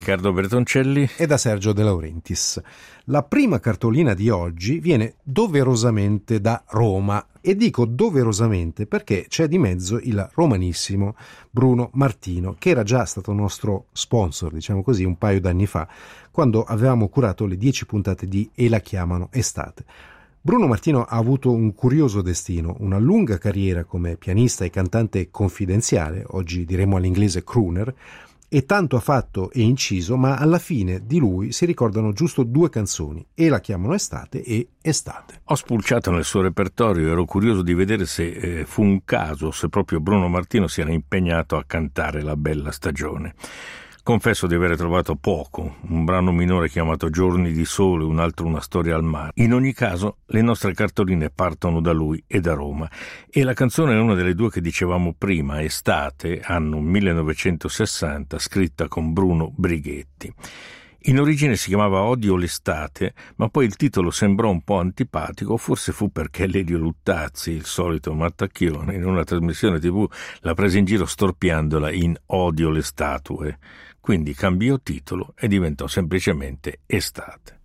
Riccardo Bertoncelli e da Sergio De Laurentiis. La prima cartolina di oggi viene doverosamente da Roma, e dico doverosamente perché c'è di mezzo il romanissimo Bruno Martino, che era già stato nostro sponsor, diciamo così, un paio d'anni fa, quando avevamo curato le 10 puntate di E la chiamano estate. Bruno Martino ha avuto un curioso destino, una lunga carriera come pianista e cantante confidenziale, oggi diremo all'inglese crooner, e tanto ha fatto e inciso, ma alla fine di lui si ricordano giusto 2 canzoni, E la chiamano estate e Estate. Ho spulciato nel suo repertorio, ero curioso di vedere se fu un caso, se proprio Bruno Martino si era impegnato a cantare La bella stagione. Confesso di aver trovato poco, un brano minore chiamato Giorni di sole, un altro Una storia al mare. In ogni caso, le nostre cartoline partono da lui e da Roma, e la canzone è una delle 2 che dicevamo prima, Estate, anno 1960, scritta con Bruno Brighetti. In origine si chiamava Odio l'estate, ma poi il titolo sembrò un po' antipatico, forse fu perché Lelio Luttazzi, il solito mattacchione, in una trasmissione TV la prese in giro storpiandola in Odio le statue. Quindi cambiò titolo e diventò semplicemente Estate.